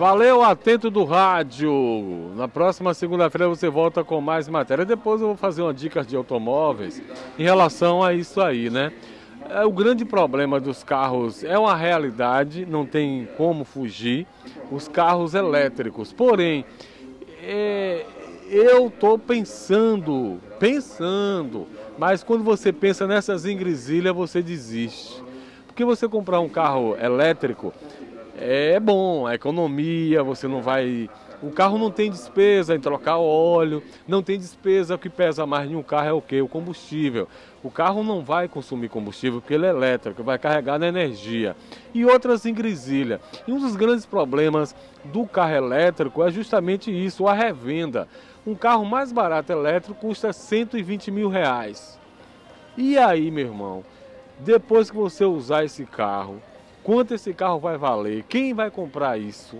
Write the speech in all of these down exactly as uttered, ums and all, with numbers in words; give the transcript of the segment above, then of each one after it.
Valeu, atento do rádio. Na próxima segunda-feira você volta com mais matéria. Depois eu vou fazer uma dica de automóveis em relação a isso aí, né? É, o grande problema dos carros é uma realidade, não tem como fugir, os carros elétricos. Porém, é, eu estou pensando, pensando, mas quando você pensa nessas ingresilhas, você desiste. Porque você comprar um carro elétrico é bom, a economia, você não vai... O carro não tem despesa em trocar óleo, não tem despesa, o que pesa mais em um carro é o quê? O combustível. O carro não vai consumir combustível porque ele é elétrico, vai carregar na energia. E outras ingresilhas. E um dos grandes problemas do carro elétrico é justamente isso, a revenda. Um carro mais barato elétrico custa cento e vinte mil reais. E aí, meu irmão, depois que você usar esse carro, quanto esse carro vai valer? Quem vai comprar isso?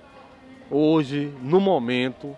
Hoje, no momento.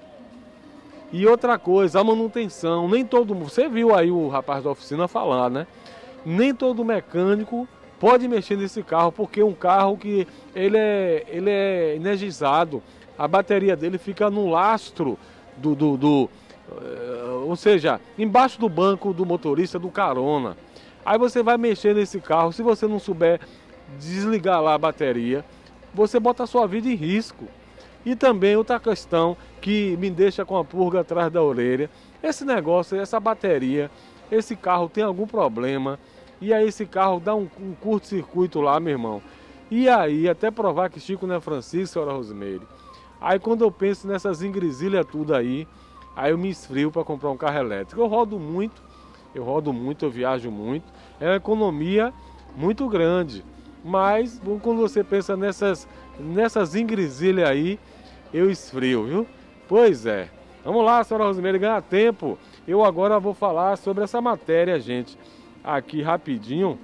E outra coisa, a manutenção, nem todo mundo, você viu aí o rapaz da oficina falar, né? Nem todo mecânico pode mexer nesse carro, porque é um carro que ele é, ele é energizado, a bateria dele fica no lastro do, do, do uh, ou seja, embaixo do banco do motorista do carona. Aí você vai mexer nesse carro, se você não souber desligar lá a bateria, você bota a sua vida em risco. E também outra questão que me deixa com a pulga atrás da orelha, esse negócio, essa bateria, esse carro tem algum problema, e aí esse carro dá um, um curto-circuito lá, meu irmão. E aí, até provar que Chico não é Francisco, senhora Rosimeire. Aí quando eu penso nessas ingresilhas tudo aí, aí eu me esfrio para comprar um carro elétrico. Eu rodo muito, eu rodo muito, eu viajo muito, é uma economia muito grande. Mas quando você pensa nessas, nessas ingresilhas aí, eu esfrio, viu? Pois é. Vamos lá, senhora Rosimeire, ganhar tempo. Eu agora vou falar sobre essa matéria, gente, aqui rapidinho.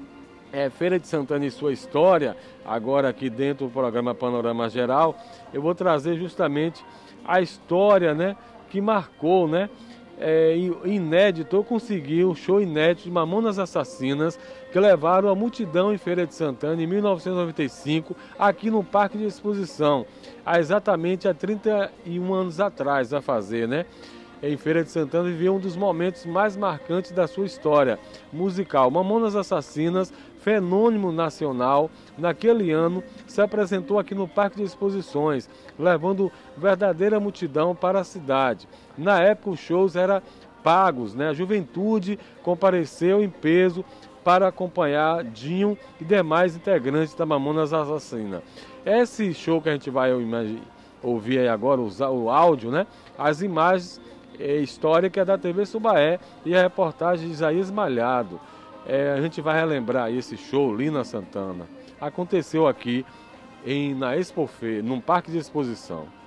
É Feira de Santana e sua história, agora aqui dentro do programa Panorama Geral, eu vou trazer justamente a história, né, que marcou, né? É, inédito, eu consegui um show inédito de Mamonas Assassinas que levaram a multidão em Feira de Santana em mil novecentos e noventa e cinco aqui no Parque de Exposição, há exatamente há trinta e um anos atrás a fazer, né? Em Feira de Santana viveu um dos momentos mais marcantes da sua história musical. Mamonas Assassinas, fenômeno nacional, naquele ano se apresentou aqui no Parque de Exposições, levando verdadeira multidão para a cidade. Na época os shows eram pagos, né? A juventude compareceu em peso para acompanhar Dinho e demais integrantes da Mamonas Assassinas. Esse show que a gente vai ouvir aí agora, o áudio, né? As imagens é, histórica da T V Subaé e a reportagem de Isaías Malhado. É, a gente vai relembrar esse show, Lina Santana. Aconteceu aqui em, na Expofe, num parque de exposição.